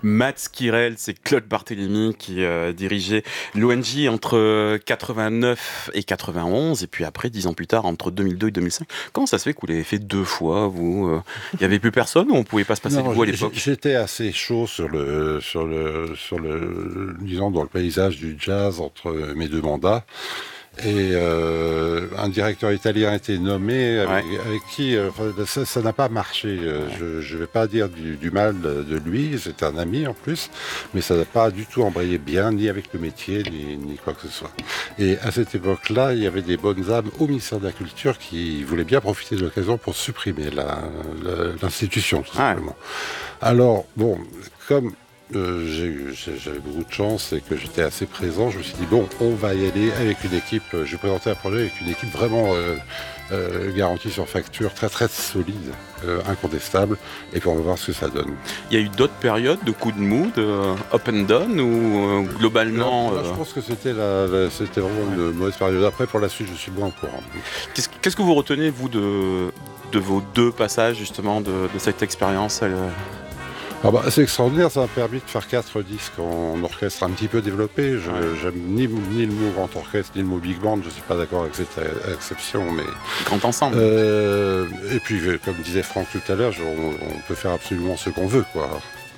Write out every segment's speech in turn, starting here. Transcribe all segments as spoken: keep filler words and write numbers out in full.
Mats Kirel, c'est Claude Barthélémy qui euh, dirigeait l'O N J entre quatre-vingt-neuf et quatre-vingt-onze, et puis après, dix ans plus tard, entre deux mille deux et deux mille cinq. Comment ça se fait que vous l'avez fait deux fois, vous? Il n'y avait plus personne ou on ne pouvait pas se passer Non, de vous à j- l'époque? j'étais assez chaud sur le, sur le, sur le, disons, dans le paysage du jazz entre mes deux mandats. Et euh, un directeur italien a été nommé avec, Ouais. avec qui euh, enfin, ça, ça n'a pas marché. Euh, Je ne vais pas dire du, du mal de lui, c'était un ami en plus, mais ça n'a pas du tout embrayé bien, ni avec le métier, ni, ni quoi que ce soit. Et à cette époque-là, il y avait des bonnes âmes au ministère de la Culture qui voulaient bien profiter de l'occasion pour supprimer la- la- l'institution, tout Ouais. simplement. Alors, bon, comme euh, j'ai eu- j'ai- j'avais beaucoup de chance et que j'étais assez présent, je me suis dit, bon, on va y aller avec une équipe. euh, J'ai présenté un projet avec une équipe vraiment euh, euh, garantie sur facture, très très solide, euh, incontestable, et puis on va voir ce que ça donne. Il y a eu d'autres périodes de coups de mou, de up and down, ou euh, globalement... Là, là, euh, je pense que c'était la, la- c'était vraiment une mauvaise période. Après, pour la suite, je suis moins au courant. Qu'est-ce, qu'est-ce que vous retenez, vous, de, de vos deux passages, justement, de, de cette expérience euh, Ah bah, c'est extraordinaire, ça m'a permis de faire quatre disques en orchestre un petit peu développé. Je, Ouais. J'aime ni, ni le mot grand orchestre, ni le mot big band, je ne suis pas d'accord avec cette euh, exception, mais... grand ensemble? Euh, et puis, euh, comme disait Franck tout à l'heure, je- on, on peut faire absolument ce qu'on veut, quoi.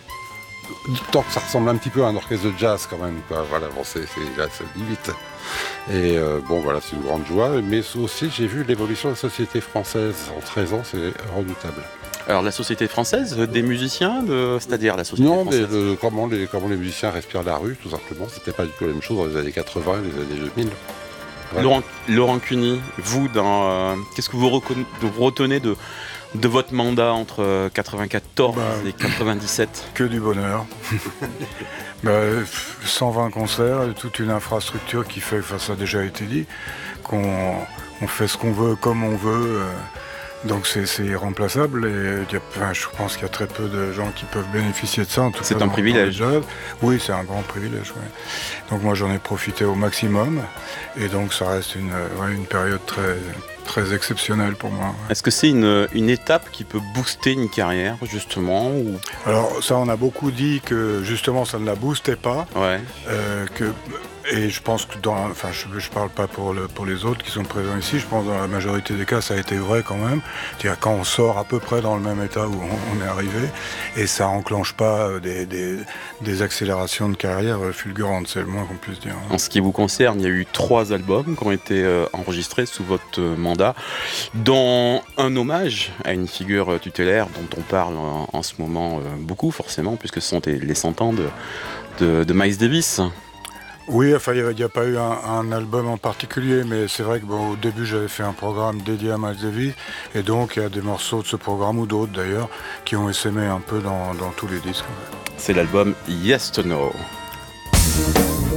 Tant que ça ressemble un petit peu à un orchestre de jazz, quand même, quoi. Voilà, bon, c'est, c'est là, c'est limite. Et euh, bon, voilà, c'est une grande joie. Mais aussi, j'ai vu l'évolution de la société française. En treize ans, c'est redoutable. Alors, la société française, des musiciens, de... c'est-à-dire la société Non, mais française? le- comment, les, comment les musiciens respirent la rue, tout simplement. C'était pas du tout la même chose dans les années quatre-vingts, les années deux mille. Ouais. Laurent, Laurent Cuny, vous, dans, euh, qu'est-ce que vous, reconna- vous retenez de, de votre mandat entre euh, quatre-vingt-quatorze Bah, et quatre-vingt-dix-sept? Que du bonheur. Bah, cent vingt concerts, toute une infrastructure qui fait, enfin ça a déjà été dit, qu'on on fait ce qu'on veut comme on veut. euh, donc c'est, c'est irremplaçable et il y a- enfin, je pense qu'il y a très peu de gens qui peuvent bénéficier de ça. En tout C'est cas, un dans- privilège. dans le jazz. Oui, c'est un grand privilège. Ouais. Donc moi j'en ai profité au maximum et donc ça reste une, ouais, une période très, très exceptionnelle pour moi. Ouais. Est-ce que c'est une, une étape qui peut booster une carrière, justement, ou... Alors ça, on a beaucoup dit que justement ça ne la boostait pas. Ouais. Euh, que, et je pense que dans, enfin je ne parle pas pour, le, pour les autres qui sont présents ici, je pense que dans la majorité des cas ça a été vrai quand même. C'est-à-dire quand on sort à peu près dans le même état où on, on est arrivé et ça enclenche pas des, des, des accélérations de carrière fulgurantes, c'est le moins qu'on puisse dire. En ce qui vous concerne, il y a eu trois albums qui ont été euh, enregistrés sous votre euh, mandat, dont un hommage à une figure euh, tutélaire dont on parle en, en ce moment euh, beaucoup, forcément, puisque ce sont les, les cent ans de, de, de Miles Davis. Oui, enfin, il n'y a, a pas eu un, un album en particulier, mais c'est vrai que bon, au début, j'avais fait un programme dédié à Miles Davis, et donc il y a des morceaux de ce programme, ou d'autres d'ailleurs, qui ont essaimé un peu dans, dans tous les disques. En fait. C'est l'album Yes to No.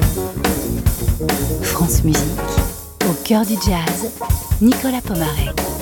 France Musique, au cœur du jazz, Nicolas Pomarec.